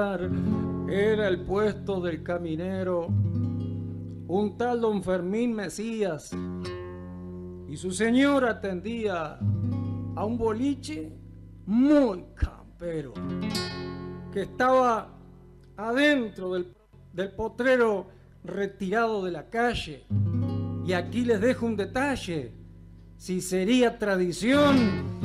Era el puesto del caminero, un tal don Fermín Mesías, y su señora atendía a un boliche muy campero que estaba adentro del potrero retirado de la calle. Y aquí les dejo un detalle: si sería tradición,